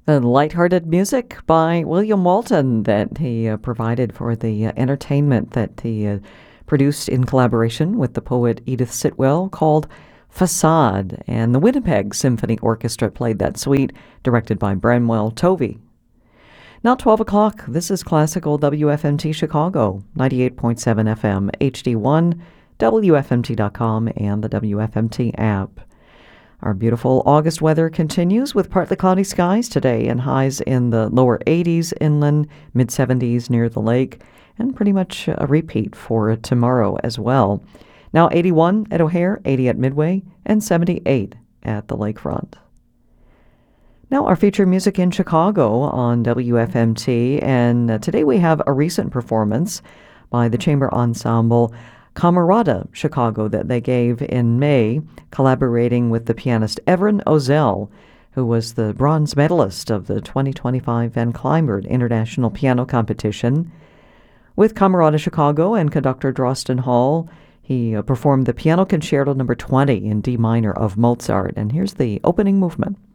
The lighthearted music by William Walton that he provided for the entertainment that he produced in collaboration with the poet Edith Sitwell called Facade. And the Winnipeg Symphony Orchestra played that suite, directed by Bramwell Tovey. Now 12 o'clock, this is Classical WFMT Chicago, 98.7 FM, HD1, WFMT.com, and the WFMT app. Our beautiful August weather continues with partly cloudy skies today and highs in the lower 80s inland, mid-70s near the lake, and pretty much a repeat for tomorrow as well. Now 81 at O'Hare, 80 at Midway, and 78 at the lakefront. Now our featured music in Chicago on WFMT, and today we have a recent performance by the Chamber Ensemble Camerata Chicago that they gave in May, collaborating with the pianist Evren Ozel, who was the bronze medalist of the 2025 Van Cliburn International Piano Competition. With Camerata Chicago and conductor Drosten Hall, he performed the Piano Concerto No. 20 in D minor of Mozart, and here's the opening movement.